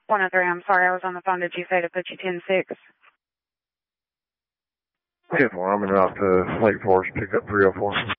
103, I'm sorry, I was on the phone. Did you say to put you 10-6? 10-4, I'm in route to Lake Forest, pick up 304.